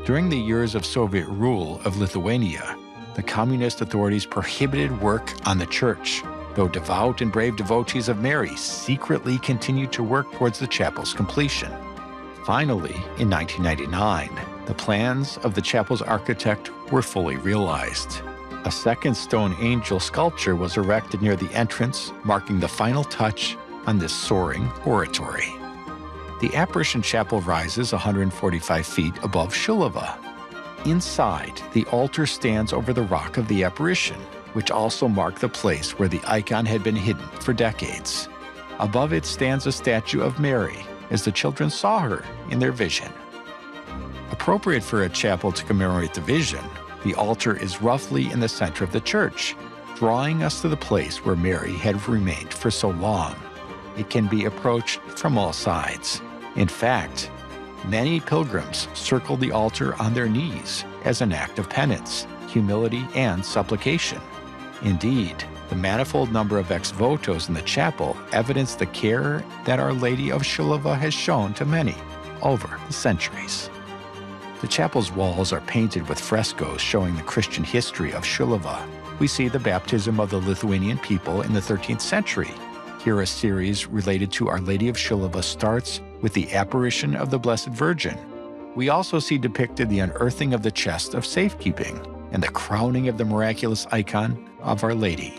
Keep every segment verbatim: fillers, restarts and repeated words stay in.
During the years of Soviet rule of Lithuania, the communist authorities prohibited work on the church, though devout and brave devotees of Mary secretly continued to work towards the chapel's completion. Finally, in nineteen ninety-nine, the plans of the chapel's architect were fully realized. A second stone angel sculpture was erected near the entrance, marking the final touch on this soaring oratory. The Apparition Chapel rises one hundred forty-five feet above Shilova. Inside, the altar stands over the rock of the apparition, which also marked the place where the icon had been hidden for decades. Above it stands a statue of Mary, as the children saw her in their vision. Appropriate for a chapel to commemorate the vision, the altar is roughly in the center of the church, drawing us to the place where Mary had remained for so long. It can be approached from all sides. In fact, many pilgrims circle the altar on their knees as an act of penance, humility, and supplication. Indeed, the manifold number of ex votos in the chapel evidence the care that Our Lady of Shilova has shown to many over the centuries. The chapel's walls are painted with frescoes showing the Christian history of Shilova. We see the baptism of the Lithuanian people in the thirteenth century. Here, a series related to Our Lady of Shilova starts with the apparition of the Blessed Virgin. We also see depicted the unearthing of the chest of safekeeping and the crowning of the miraculous icon of Our Lady.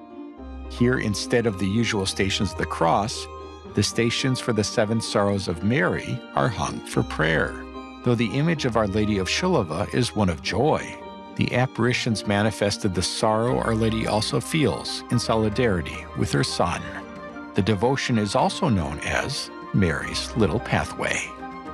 Here, instead of the usual Stations of the Cross, the Stations for the Seven Sorrows of Mary are hung for prayer. Though the image of Our Lady of Shilova is one of joy, the apparitions manifested the sorrow Our Lady also feels in solidarity with her Son. The devotion is also known as Mary's Little Pathway.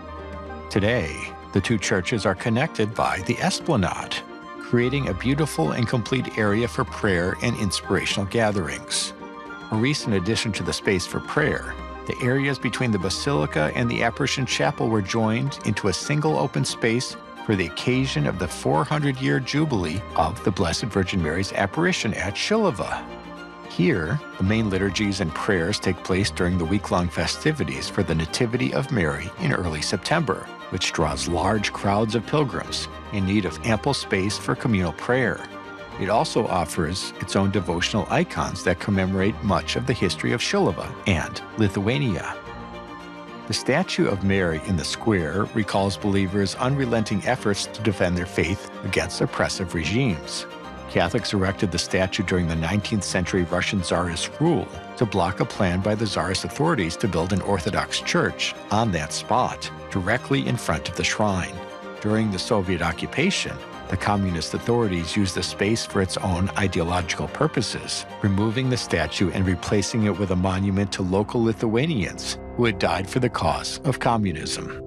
Today, the two churches are connected by the Esplanade, creating a beautiful and complete area for prayer and inspirational gatherings. A recent addition to the space for prayer, the areas between the Basilica and the Apparition Chapel were joined into a single open space for the occasion of the four hundred year Jubilee of the Blessed Virgin Mary's apparition at Shilova. Here, the main liturgies and prayers take place during the week-long festivities for the Nativity of Mary in early September, which draws large crowds of pilgrims in need of ample space for communal prayer. It also offers its own devotional icons that commemorate much of the history of Shilova and Lithuania. The statue of Mary in the square recalls believers' unrelenting efforts to defend their faith against oppressive regimes. Catholics erected the statue during the nineteenth century Russian Tsarist rule to block a plan by the Tsarist authorities to build an Orthodox church on that spot, directly in front of the shrine. During the Soviet occupation, the communist authorities used the space for its own ideological purposes, removing the statue and replacing it with a monument to local Lithuanians who had died for the cause of communism.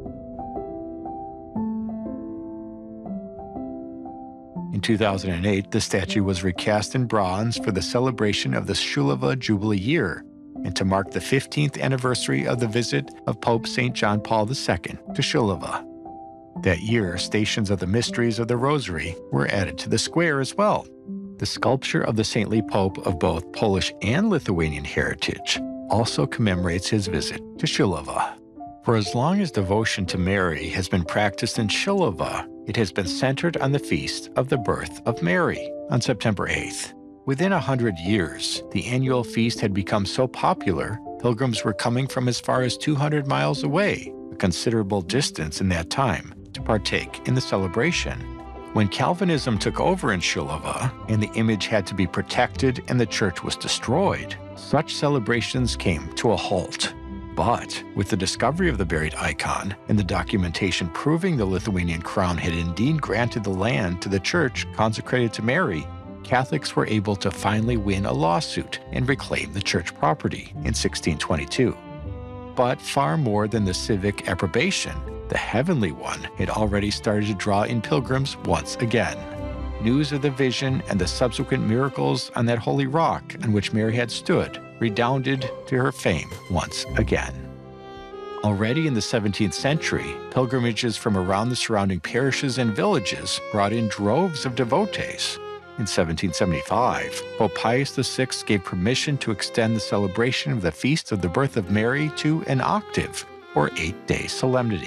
In two thousand eight, the statue was recast in bronze for the celebration of the Shilova Jubilee year and to mark the fifteenth anniversary of the visit of Pope Saint John Paul the Second to Shilova. That year, Stations of the Mysteries of the Rosary were added to the square as well. The sculpture of the saintly Pope of both Polish and Lithuanian heritage also commemorates his visit to Shilova. For as long as devotion to Mary has been practiced in Shilova, it has been centered on the feast of the birth of Mary on September eighth. Within a hundred years, the annual feast had become so popular, pilgrims were coming from as far as two hundred miles away, a considerable distance in that time, to partake in the celebration. When Calvinism took over in Shilova and the image had to be protected and the church was destroyed, such celebrations came to a halt. But with the discovery of the buried icon and the documentation proving the Lithuanian crown had indeed granted the land to the church consecrated to Mary, Catholics were able to finally win a lawsuit and reclaim the church property in sixteen twenty-two. But far more than the civic approbation, the Heavenly One had already started to draw in pilgrims once again. News of the vision and the subsequent miracles on that holy rock on which Mary had stood redounded to her fame once again. Already in the seventeenth century, pilgrimages from around the surrounding parishes and villages brought in droves of devotees. In seventeen seventy-five, Pope Pius the Sixth gave permission to extend the celebration of the Feast of the Birth of Mary to an octave, or eight-day solemnity.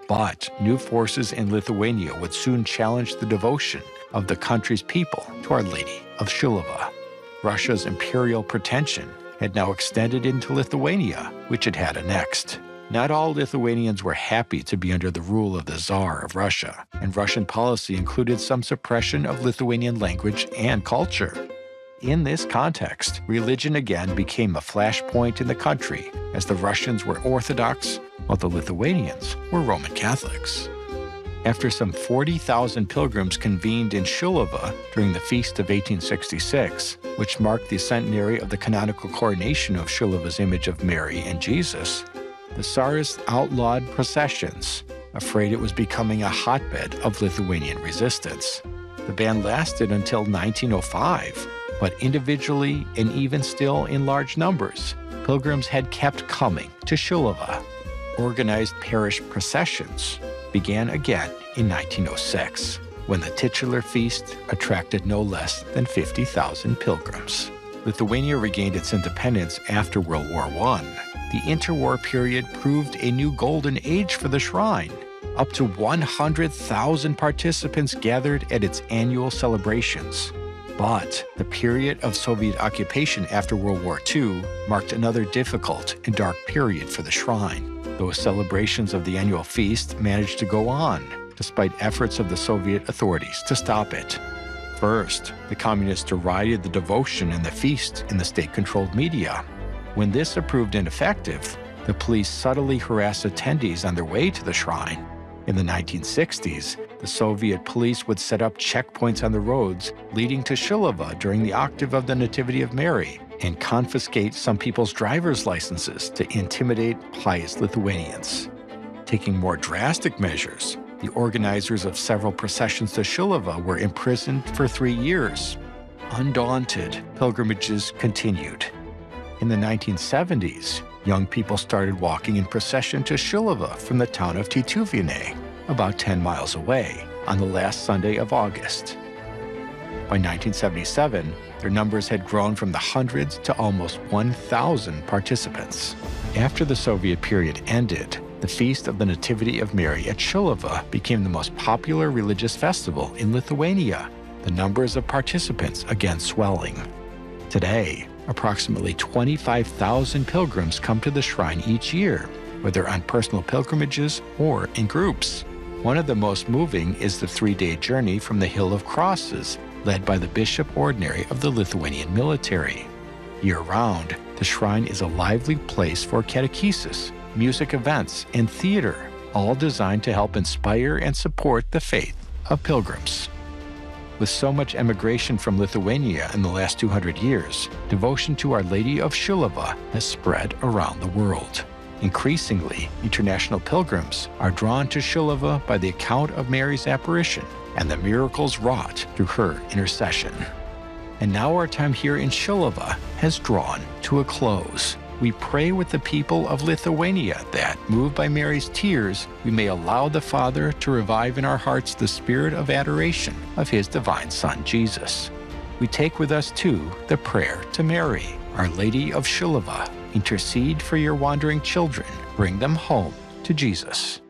But new forces in Lithuania would soon challenge the devotion of the country's people to Our Lady of Šiluva. Russia's imperial pretension had now extended into Lithuania, which it had annexed. Not all Lithuanians were happy to be under the rule of the Tsar of Russia, and Russian policy included some suppression of Lithuanian language and culture. In this context, religion again became a flashpoint in the country, as the Russians were Orthodox, while the Lithuanians were Roman Catholics. After some forty thousand pilgrims convened in Šiluva during the feast of eighteen sixty-six, which marked the centenary of the canonical coronation of Šiluva's image of Mary and Jesus, the Tsars outlawed processions, afraid it was becoming a hotbed of Lithuanian resistance. The ban lasted until nineteen oh five, but individually and even still in large numbers, pilgrims had kept coming to Šiluva. Organized parish processions began again in nineteen oh six, when the titular feast attracted no less than fifty thousand pilgrims. Lithuania regained its independence after World War One. The interwar period proved a new golden age for the shrine. Up to one hundred thousand participants gathered at its annual celebrations. But the period of Soviet occupation after World War Two marked another difficult and dark period for the shrine. Those celebrations of the annual feast managed to go on, despite efforts of the Soviet authorities to stop it. First, the communists derided the devotion and the feast in the state-controlled media. When this proved ineffective, the police subtly harassed attendees on their way to the shrine. In the nineteen sixties, the Soviet police would set up checkpoints on the roads leading to Šiluva during the octave of the Nativity of Mary and confiscate some people's driver's licenses to intimidate pious Lithuanians. Taking more drastic measures, the organizers of several processions to Šiluva were imprisoned for three years. Undaunted, pilgrimages continued. In the nineteen seventies, young people started walking in procession to Šiluva from the town of Tytuvėnai, about ten miles away, on the last Sunday of August. By nineteen seventy-seven, their numbers had grown from the hundreds to almost one thousand participants. After the Soviet period ended, the Feast of the Nativity of Mary at Šiluva became the most popular religious festival in Lithuania, the numbers of participants again swelling. Today, approximately twenty-five thousand pilgrims come to the shrine each year, whether on personal pilgrimages or in groups. One of the most moving is the three-day journey from the Hill of Crosses, led by the Bishop Ordinary of the Lithuanian military. Year-round, the shrine is a lively place for catechesis, music events, and theater, all designed to help inspire and support the faith of pilgrims. With so much emigration from Lithuania in the last two hundred years, devotion to Our Lady of Šiluva has spread around the world. Increasingly, international pilgrims are drawn to Šiluva by the account of Mary's apparition and the miracles wrought through her intercession. And now our time here in Šiluva has drawn to a close. We pray with the people of Lithuania that, moved by Mary's tears, we may allow the Father to revive in our hearts the spirit of adoration of His divine Son, Jesus. We take with us, too, the prayer to Mary, Our Lady of Šiluva. Intercede for your wandering children. Bring them home to Jesus.